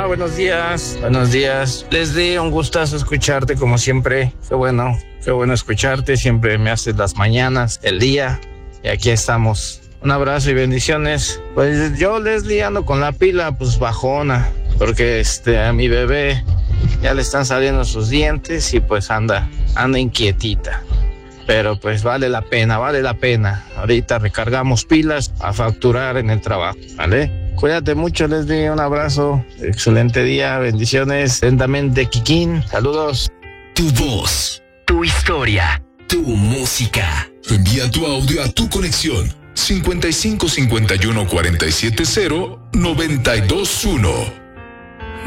buenos días. Buenos días. Leslie, un gustazo escucharte como siempre. Qué bueno escucharte. Siempre me haces las mañanas, el día. Y aquí estamos. Un abrazo y bendiciones. Pues yo, Leslie, ando con la pila pues bajona. Porque a mi bebé ya le están saliendo sus dientes y pues anda inquietita. Pero pues vale la pena. Ahorita recargamos pilas a facturar en el trabajo, ¿vale? Cuídate mucho, Leslie, un abrazo, excelente día, bendiciones, atentamente, Kikín, saludos. Tu voz, tu historia, tu música. Envía tu audio a tu conexión 55 51 47 0 92 1.